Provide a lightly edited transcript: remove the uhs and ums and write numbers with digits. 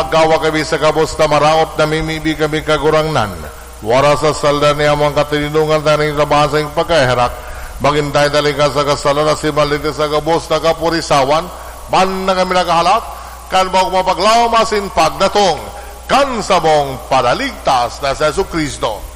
aggawa kami sa kabos na maraot na mimibi kami kagurangnan. Wara sa salda niya mga katinungan na rin nabasa yung pagkahirak. Magintay daling ka sa kasala na si Malite sa kabos na kapurisawan. Man na kami nakahalak. Kan mo mapaglaw masin pagdatong. Kan sa mong padaligtas na sa Jesu Kristo.